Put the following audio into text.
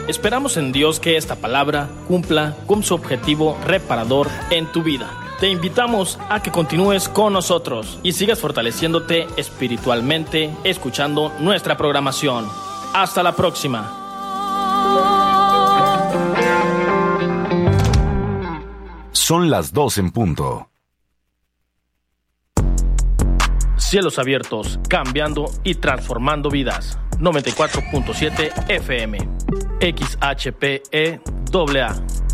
Esperamos en Dios que esta palabra cumpla con su objetivo reparador en tu vida. Te invitamos a que continúes con nosotros y sigas fortaleciéndote espiritualmente escuchando nuestra programación. Hasta la próxima. Son las 2 en punto. Cielos abiertos, cambiando y transformando vidas. 94.7 FM. XHPE AA.